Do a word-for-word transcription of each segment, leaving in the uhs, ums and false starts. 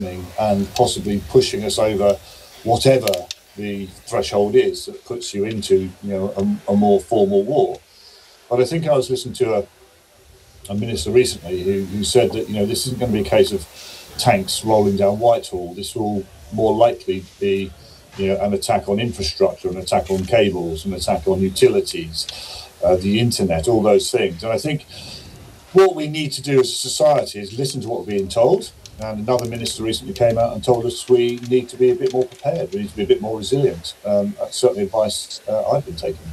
and possibly pushing us over whatever the threshold is that puts you into, you know, a, a more formal war. But I think I was listening to a, a minister recently who, who said that, you know, this isn't going to be a case of tanks rolling down Whitehall. This will more likely be, you know, an attack on infrastructure, an attack on cables, an attack on utilities, uh, the internet, all those things. And I think what we need to do as a society is listen to what we're being told. And another minister recently came out and told us we need to be a bit more prepared. We need to be a bit more resilient. Um, that's certainly advice uh, I've been taking.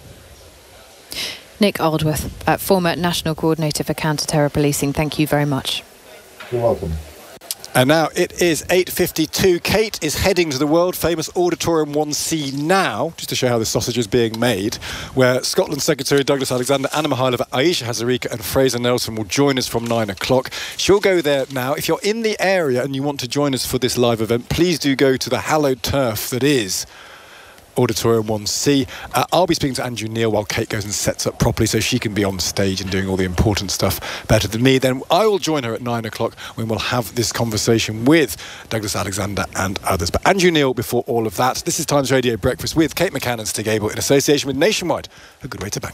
Nick Aldworth, uh, former National Coordinator for Counter-Terror Policing, thank you very much. You're welcome. And now it is eight fifty-two. Kate is heading to the world-famous Auditorium one C now, just to show how the sausage is being made, where Scotland Secretary Douglas Alexander, Anna Mihайлova, Aisha Hazarika and Fraser Nelson will join us from nine o'clock. She'll go there now. If you're in the area and you want to join us for this live event, please do go to the hallowed turf that is Auditorium one C. Uh, I'll be speaking to Andrew Neil while Kate goes and sets up properly so she can be on stage and doing all the important stuff better than me. Then I will join her at nine o'clock when we'll have this conversation with Douglas Alexander and others. But Andrew Neil before all of that. This is Times Radio Breakfast with Kate McCann and Stig Abel in association with Nationwide. A good way to bang.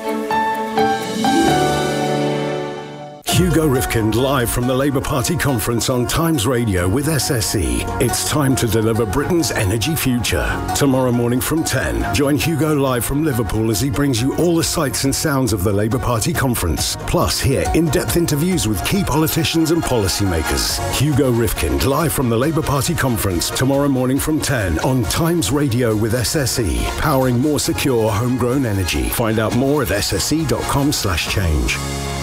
Hugo Rifkind live from the Labour Party conference on Times Radio with S S E. It's time to deliver Britain's energy future. Tomorrow morning from ten, join Hugo live from Liverpool as he brings you all the sights and sounds of the Labour Party conference. Plus, hear in-depth interviews with key politicians and policymakers. Hugo Rifkind live from the Labour Party conference tomorrow morning from ten on Times Radio with S S E. Powering more secure homegrown energy. Find out more at sse.com slash change.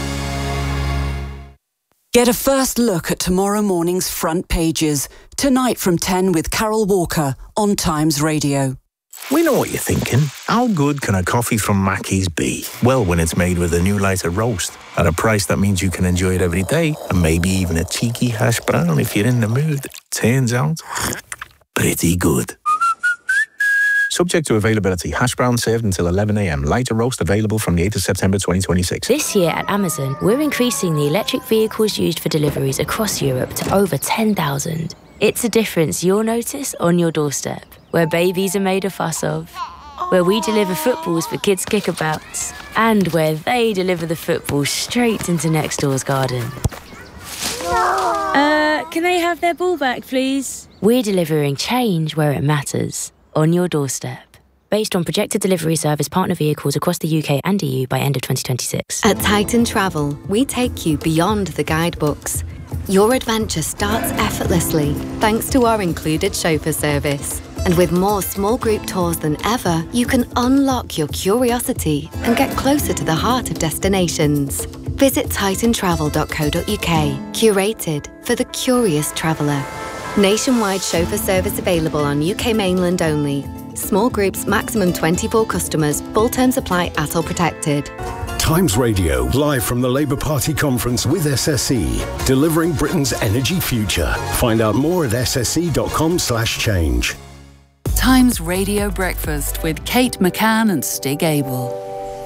Get a first look at tomorrow morning's front pages. Tonight from ten with Carol Walker on Times Radio. We know what you're thinking. How good can a coffee from Mackey's be? Well, when it's made with a new lighter roast at a price that means you can enjoy it every day and maybe even a cheeky hash brown if you're in the mood. Turns out, pretty good. Subject to availability. Hash brown served until eleven a.m. Lighter roast available from the eighth of September twenty twenty-six. This year at Amazon, we're increasing the electric vehicles used for deliveries across Europe to over ten thousand. It's a difference you'll notice on your doorstep, where babies are made a fuss of, where we deliver footballs for kids' kickabouts, and where they deliver the football straight into next door's garden. Uh, can they have their ball back, please? We're delivering change where it matters. On your doorstep. Based on projected delivery service partner vehicles across the U K and E U by end of twenty twenty-six. At Titan Travel, we take you beyond the guidebooks. Your adventure starts effortlessly thanks to our included chauffeur service. And with more small group tours than ever, you can unlock your curiosity and get closer to the heart of destinations. Visit titan travel dot co dot uk, curated for the curious traveller. Nationwide chauffeur service available on U K mainland only. Small groups, maximum twenty-four customers. Full terms apply at all protected. Times Radio, live from the Labour Party conference with S S E. Delivering Britain's energy future. Find out more at sse.com slash change. Times Radio Breakfast with Kate McCann and Stig Abel.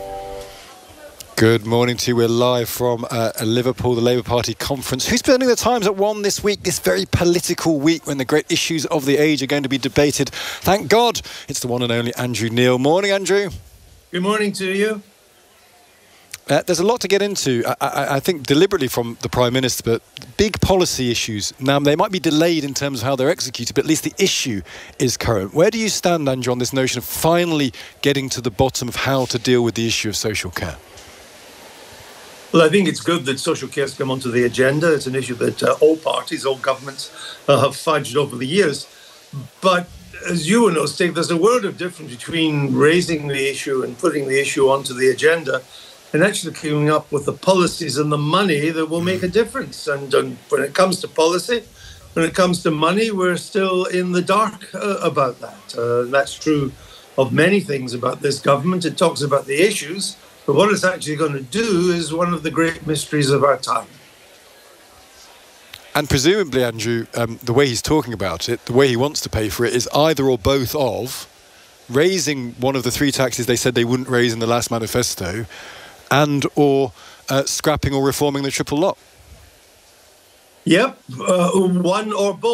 Good morning to you. We're live from uh, Liverpool, the Labour Party conference. Who's spending the Times at one this week, this very political week when the great issues of the age are going to be debated? Thank God it's the one and only Andrew Neil. Morning, Andrew. Good morning to you. Uh, there's a lot to get into, I, I, I think deliberately from the Prime Minister, but big policy issues. Now, they might be delayed in terms of how they're executed, but at least the issue is current. Where do you stand, Andrew, on this notion of finally getting to the bottom of how to deal with the issue of social care? Well, I think it's good that social care has come onto the agenda. It's an issue that uh, all parties, all governments uh, have fudged over the years. But as you know, Stig, there's a world of difference between raising the issue and putting the issue onto the agenda and actually coming up with the policies and the money that will make a difference. And, and when it comes to policy, when it comes to money, we're still in the dark uh, about that. Uh, that's true of many things about this government. It talks about the issues, but what it's actually going to do is one of the great mysteries of our time. And presumably, Andrew, um, the way he's talking about it, the way he wants to pay for it is either or both of raising one of the three taxes they said they wouldn't raise in the last manifesto and or uh, scrapping or reforming the triple lot. Yep, uh, one or both.